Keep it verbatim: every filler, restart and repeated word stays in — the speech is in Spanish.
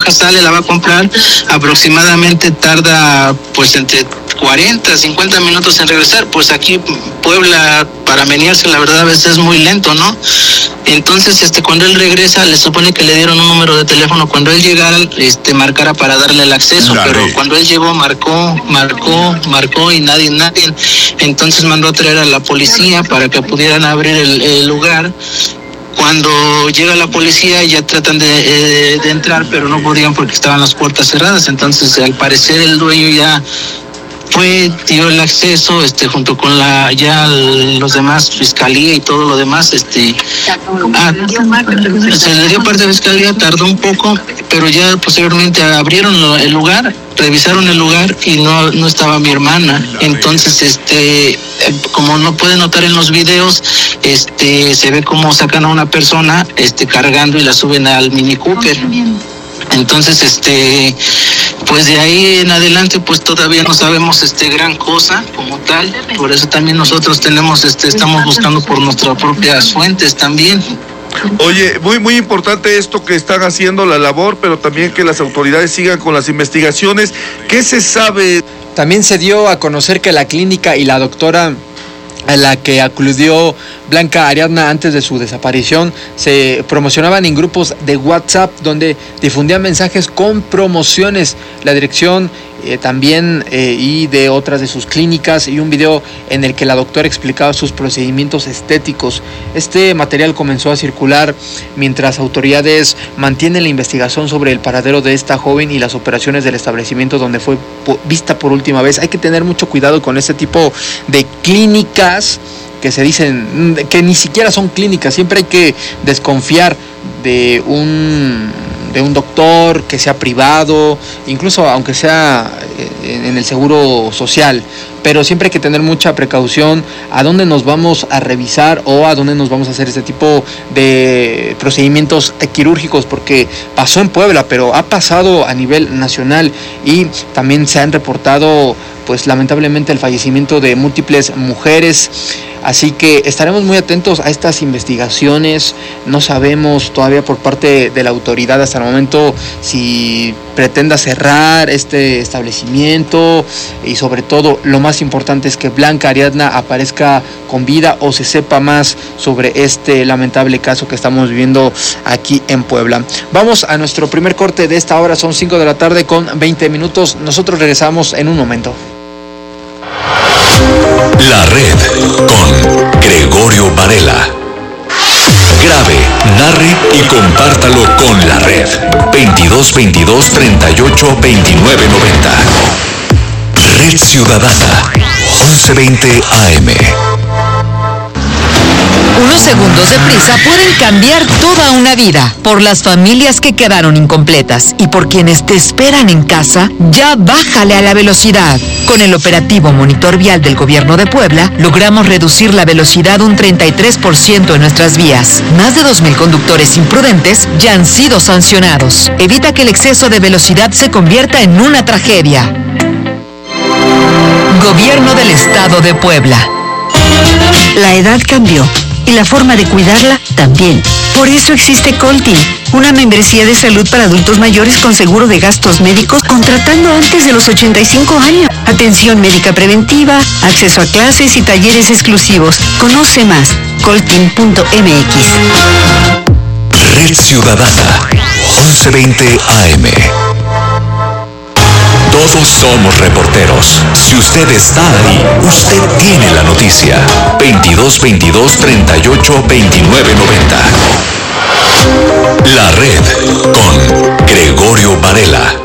pareja sale, la va a comprar, aproximadamente tarda pues entre cuarenta, cincuenta minutos en regresar. Pues aquí Puebla, para menearse, la verdad a veces es muy lento, ¿no? Entonces, este, cuando él regresa, le supone que le dieron un número de teléfono. Cuando él llegara, este, marcara para darle el acceso, Dale. pero cuando él llegó, marcó, marcó, marcó y nadie, nadie. Entonces mandó a traer a la policía para que pudieran abrir el, el lugar. Cuando llega la policía ya tratan de, eh, de entrar, pero no podían porque estaban las puertas cerradas. Entonces, al parecer, el dueño ya fue, dio el acceso, este, junto con la ya los demás, fiscalía y todo lo demás, este, ah, se le dio parte de fiscalía, tardó un poco, pero ya posteriormente abrieron el lugar, revisaron el lugar y no, no estaba mi hermana. Entonces, este, como no puede notar en los videos, este, se ve como sacan a una persona, este, cargando y la suben al Mini Cooper. Entonces, este, pues de ahí en adelante, pues todavía no sabemos, este, gran cosa como tal. Por eso también nosotros tenemos, este, estamos buscando por nuestras propias fuentes también. Oye, muy muy importante esto que están haciendo la labor, pero también que las autoridades sigan con las investigaciones. ¿Qué se sabe? También se dio a conocer que la clínica y la doctora a la que acudió Blanca Ariadna antes de su desaparición se promocionaban en grupos de WhatsApp donde difundían mensajes con promociones. La dirección eh, también eh, y de otras de sus clínicas, y un video en el que la doctora explicaba sus procedimientos estéticos. Este material comenzó a circular mientras autoridades mantienen la investigación sobre el paradero de esta joven y las operaciones del establecimiento donde fue vista por última vez. Hay que tener mucho cuidado con este tipo de clínicas que se dicen que ni siquiera son clínicas. Siempre hay que desconfiar de un de un doctor que sea privado, incluso aunque sea en el seguro social, pero siempre hay que tener mucha precaución a dónde nos vamos a revisar o a dónde nos vamos a hacer este tipo de procedimientos quirúrgicos, porque pasó en Puebla, pero ha pasado a nivel nacional y también se han reportado, pues lamentablemente, el fallecimiento de múltiples mujeres. Así que estaremos muy atentos a estas investigaciones. No sabemos todavía por parte de la autoridad hasta el momento si pretenda cerrar este establecimiento, y sobre todo lo más importante es que Blanca Ariadna aparezca con vida o se sepa más sobre este lamentable caso que estamos viviendo aquí en Puebla. Vamos a nuestro primer corte de esta hora, son cinco de la tarde con veinte minutos. Nosotros regresamos en un momento. La Red con Gregorio Varela. Grabe, narre y compártalo con La Red. veintidós veintidós treinta y ocho veintinueve noventa. Red Ciudadana, once veinte A M. Unos segundos de prisa pueden cambiar toda una vida. Por las familias que quedaron incompletas y por quienes te esperan en casa, ya bájale a la velocidad. Con el operativo Monitor Vial del Gobierno de Puebla, logramos reducir la velocidad un treinta y tres por ciento en nuestras vías. Más de dos mil conductores imprudentes ya han sido sancionados. Evita que el exceso de velocidad se convierta en una tragedia. Gobierno del Estado de Puebla. La edad cambió y la forma de cuidarla también. Por eso existe Coltin, una membresía de salud para adultos mayores con seguro de gastos médicos contratando antes de los ochenta y cinco años. Atención médica preventiva, acceso a clases y talleres exclusivos. Conoce más, coltin punto m x. Red Ciudadana, once veinte A M. Todos somos reporteros. Si usted está ahí, usted tiene la noticia. veintidós veintidós treinta y ocho veintinueve noventa. La Red con Gregorio Varela.